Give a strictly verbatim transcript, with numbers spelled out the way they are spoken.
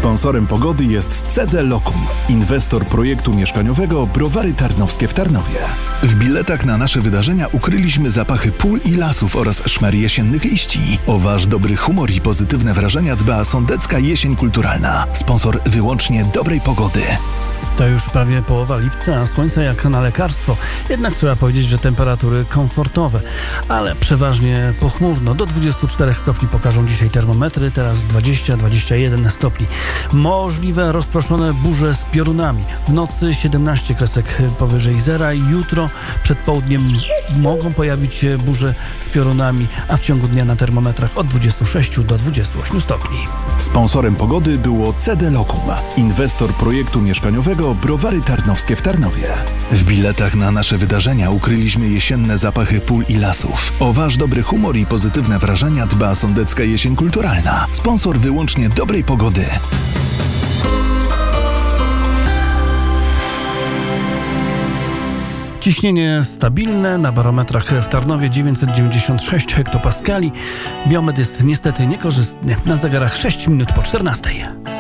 Sponsorem pogody jest C D Lokum, inwestor projektu mieszkaniowego Browary Tarnowskie w Tarnowie. W biletach na nasze wydarzenia ukryliśmy zapachy pól i lasów oraz szmer jesiennych liści. O wasz dobry humor i pozytywne wrażenia dba Sądecka Jesień Kulturalna. Sponsor wyłącznie dobrej pogody. To już prawie połowa lipca, a słońce jak na lekarstwo. Jednak trzeba powiedzieć, że temperatury komfortowe, ale przeważnie pochmurno. Do dwudziestu czterech stopni pokażą dzisiaj termometry, teraz dwadzieścia do dwudziestu jeden stopni. Możliwe rozproszone burze z piorunami. W nocy siedemnaście kresek powyżej zera i jutro przed południem mogą pojawić się burze z piorunami, a w ciągu dnia na termometrach od dwudziestu sześciu do dwudziestu ośmiu stopni. Sponsorem pogody było C D Lokum, inwestor projektu mieszkaniowego Browary Tarnowskie w Tarnowie. W biletach na nasze wydarzenia ukryliśmy jesienne zapachy pól i lasów. O wasz dobry humor i pozytywne wrażenia dba Sądecka Jesień Kulturalna. Sponsor wyłącznie dobrej pogody. Ciśnienie stabilne, na barometrach w Tarnowie dziewięćset dziewięćdziesiąt sześć hektopaskali. Biometr jest niestety niekorzystny. Na zegarach sześć minut po czternastej.